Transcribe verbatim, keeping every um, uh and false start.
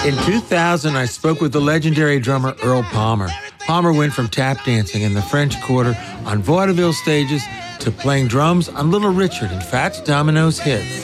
In two thousand, I spoke with the legendary drummer Earl Palmer. Palmer went from tap dancing in the French Quarter on vaudeville stages to playing drums on Little Richard and Fats Domino's hits.